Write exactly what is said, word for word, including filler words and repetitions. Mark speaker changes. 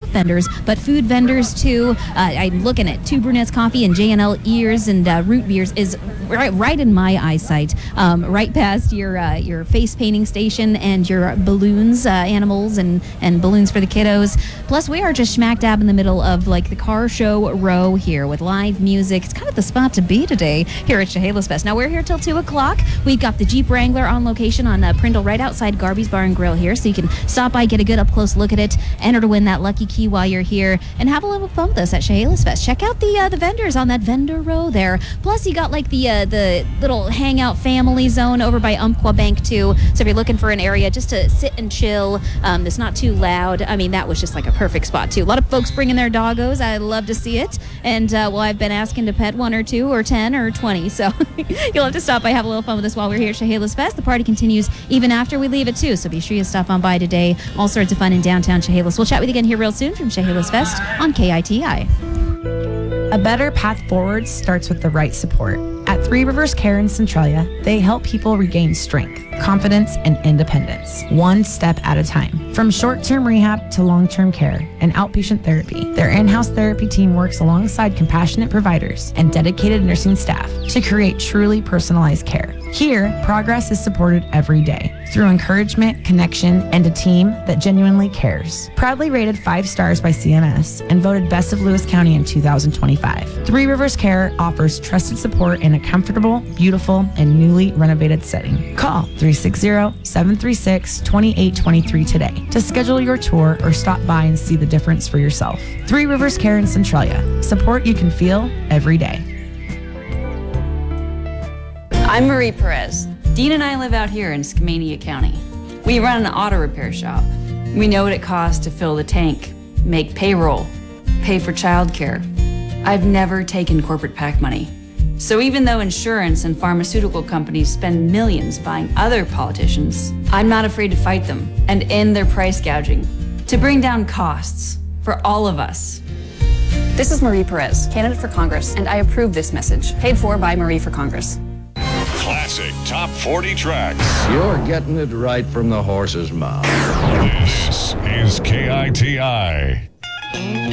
Speaker 1: vendors, but food vendors too. Uh, I'm looking at Two Brunettes Coffee and J and L Ears and uh, Root Beers is right, right in my eyesight, um, right past your uh, your face painting station and your balloons, uh, animals and, and balloons for the kiddos. Plus, we are just smack dab in the middle of like the car show row here with live music. It's kind of the spot to be today here at Chehalis Fest. Now, we're here till two o'clock. We've got the Jeep Wrangler on location on uh, Prindle right outside Garby's Bar and Grill here, so you can stop by, get a good up-close look at it, enter to win that lucky key while you're here, and have a little fun with us at Chehalis Fest. Check out the uh, the vendors on that vendor row there. Plus, you got like the uh, the little hangout family zone over by Umpqua Bank too. So if you're looking for an area just to sit and chill, um, that's not too loud. I mean, that was just like a perfect spot too. A lot of folks bringing their doggos. I love to see it. And uh, well, I've been asking to pet one or two or ten or twenty. So you'll have to stop by, have a little fun with us while we're here at Chehalis Fest. The party continues even after we leave it too. So be sure you stop on by today. All sorts of fun in downtown Chehalis. We'll chat with you again here real soon from Chehalis Fest on K I T I.
Speaker 2: A better path forward starts with the right support. At Three Rivers Care in Centralia, they help people regain strength, confidence, and independence, one step at a time. From short-term rehab to long-term care and outpatient therapy, their in-house therapy team works alongside compassionate providers and dedicated nursing staff to create truly personalized care. Here, progress is supported every day through encouragement, connection, and a team that genuinely cares. Proudly rated five stars by C M S and voted Best of Lewis County in two thousand twenty-five, Three Rivers Care offers trusted support in a comfortable, beautiful, and newly renovated setting. Call three six zero, seven three six, two eight two three today to schedule your tour or stop by and see the difference for yourself. Three Rivers Care in Centralia. Support you can feel every day.
Speaker 3: I'm Marie Perez. Dean and I live out here in Skamania County. We run an auto repair shop. We know what it costs to fill the tank, make payroll, pay for childcare. I've never taken corporate PAC money. So even though insurance and pharmaceutical companies spend millions buying other politicians, I'm not afraid to fight them and end their price gouging to bring down costs for all of us.
Speaker 4: This is Marie Perez, candidate for Congress, and I approve this message, paid for by Marie for Congress.
Speaker 5: Classic Top forty tracks.
Speaker 6: You're getting it right from the horse's mouth.
Speaker 5: This is K I T I.